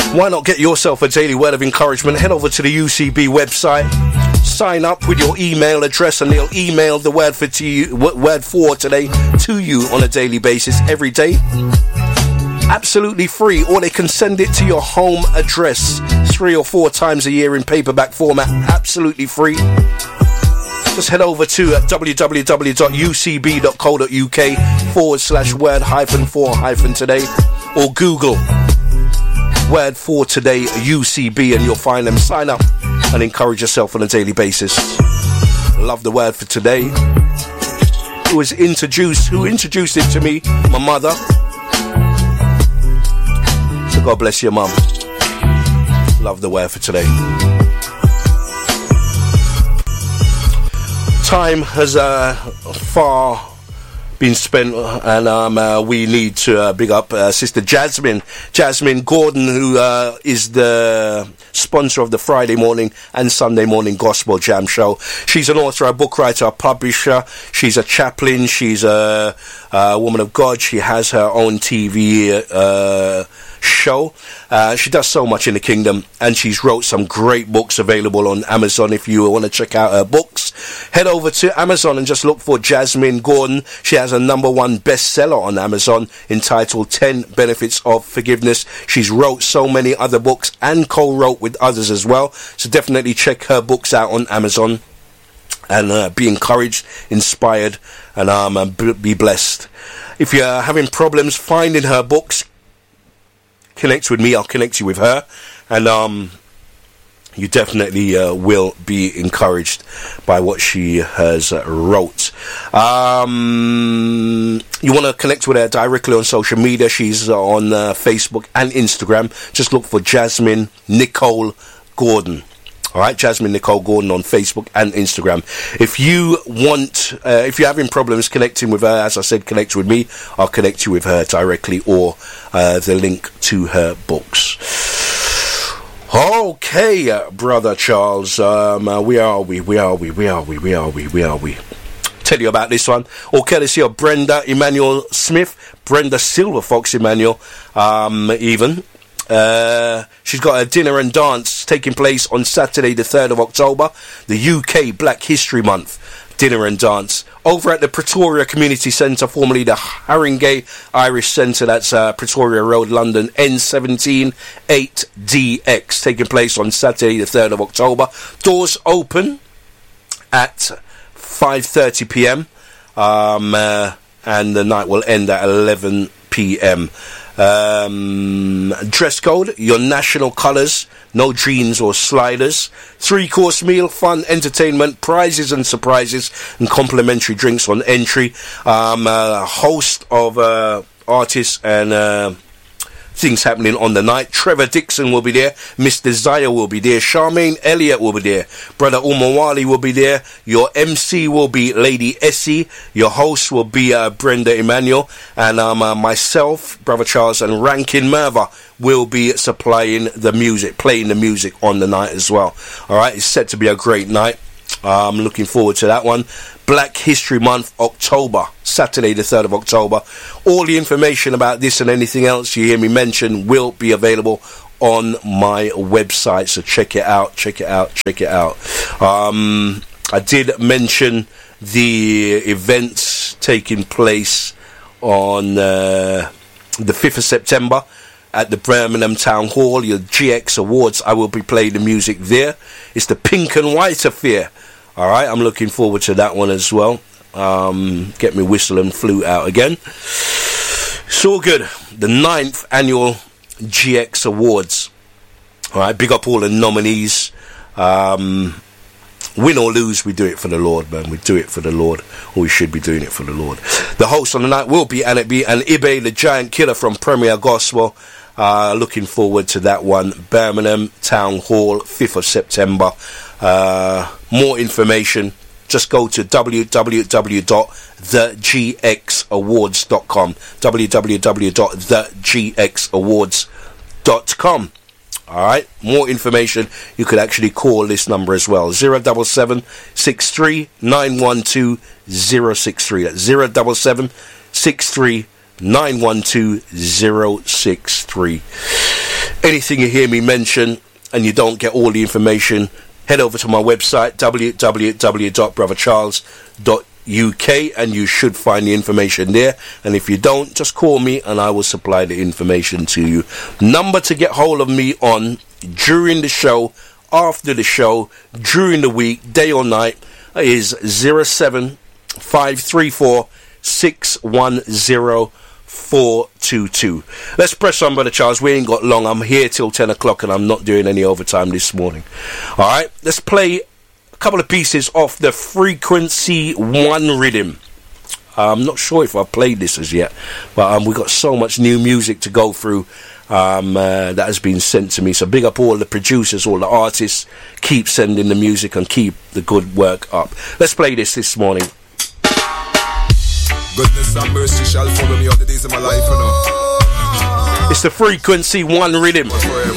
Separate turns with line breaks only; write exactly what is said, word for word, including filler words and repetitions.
Why not get yourself a daily word of encouragement? Head over to the U C B website, sign up with your email address, and they'll email the word for to you, word for today to you on a daily basis every day. Absolutely free, or they can send it to your home address three or four times a year in paperback format. Absolutely free. Just head over to uh, www.ucb.co.uk forward slash word hyphen for hyphen today, or Google word for today U C B and you'll find them. Sign up and encourage yourself on a daily basis. Love the word for today. It was introduced, who introduced it to me? My mother. So God bless your mum. Love the word for today. Time has uh, far been spent, and um, uh, we need to uh, big up uh, Sister Jasmine, Jasmine Gordon, who uh, is the sponsor of the Friday morning and Sunday morning Gospel Jam show. She's an author, a book writer, a publisher. She's a chaplain. She's a, a woman of God. She has her own T V uh, show. Uh, she does so much in the kingdom, and she's wrote some great books available on Amazon. If you want to check out her books, head over to Amazon and just look for Jasmine Gordon. She has a number one bestseller on Amazon entitled ten Benefits of Forgiveness. She's wrote so many other books and co-wrote with others as well, so definitely check her books out on Amazon and uh, be encouraged, inspired, and um, and be blessed. If you're having problems finding her books, connect with me. I'll connect you with her, and um you definitely uh, will be encouraged by what she has uh, wrote. Um, you want to connect with her directly on social media. She's uh, on uh, Facebook and Instagram. Just look for Jasmine Nicole Gordon. All right, Jasmine Nicole Gordon on Facebook and Instagram. If you want, uh, if you're having problems connecting with her, as I said, connect with me. I'll connect you with her directly, or uh, the link to her books. Okay, uh, Brother Charles, um, uh, we are we, we are we, we are we, we are we, we are we. Tell you about this one, or courtesy of Brenda Emmanuel Smith, Brenda Silverfox Emmanuel, um, even. Uh, she's got a dinner and dance taking place on Saturday the third of October, the U K Black History Month dinner and dance over at the Pretoria Community Centre, formerly the Haringey Irish Centre. That's uh, Pretoria Road, London, N seventeen eight D X, taking place on Saturday the third of October. Doors open at five thirty p.m. um, uh, and the night will end at eleven p.m. Um, dress code, your national colours, no jeans or sliders. Three course meal, fun, entertainment, prizes and surprises, and complimentary drinks on entry. Um, a host of uh, artists and uh, things happening on the night. Trevor Dixon will be there. Miss Desire will be there. Charmaine Elliott will be there. Brother Umawali will be there. Your M C will be Lady Essie. Your host will be uh, Brenda Emmanuel. And um, uh, myself, Brother Charles, and Rankin Merva will be supplying the music, playing the music on the night as well. Alright, it's set to be a great night. I'm looking forward to that one. Black History Month, October, Saturday the third of October. All the information about this and anything else you hear me mention will be available on my website, so check it out, check it out, check it out. Um, I did mention the events taking place on uh, the fifth of September at the Birmingham Town Hall, your G X Awards. I will be playing the music there. It's the Pink and White Affair. Alright, I'm looking forward to that one as well. Um, get me whistle and flute out again. It's all good. The ninth annual G X Awards. Alright, big up all the nominees. Um, win or lose, we do it for the Lord, man. We do it for the Lord, or we should be doing it for the Lord. The host on the night will be Annette and Ibe, the giant killer from Premier Gospel. Uh, looking forward to that one. Birmingham Town Hall, fifth of September. Uh, more information, just go to w w w dot the g x awards dot com. w w w dot the g x awards dot com. Alright, more information, you could actually call this number as well. zero seven seven, six three nine one two zero six three. That's zero seven seven, six three nine one two zero six three. anything you hear me mention and you don't get all the information, head over to my website, w w w dot brother charles dot u k, and you should find the information there. And if you don't, just call me and I will supply the information to you. Number to get hold of me on during the show, after the show, during the week, day or night, is zero seven five three four six one zero four two two. Let's press on, Brother Charles. We ain't got long. I'm here till ten o'clock and I'm not doing any overtime this morning. Alright, let's play a couple of pieces off the Frequency One rhythm. I'm not sure if I've played this as yet, but um, we've got so much new music to go through um, uh, that has been sent to me. So big up all the producers, all the artists. Keep sending the music and keep the good work up. Let's play this this morning.
Goodness and mercy shall follow me all the days of my life, you know.
It's the Frequency One rhythm.
Forever.